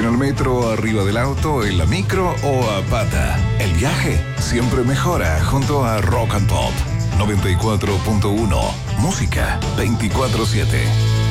el metro, arriba del auto, en la micro o a pata. El viaje siempre mejora junto a Rock and Pop 94.1. Música 24/7.